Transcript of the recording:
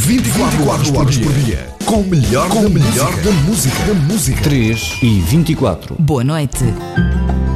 24 horas por dia. Com o melhor da música. 3 e 24. Boa noite.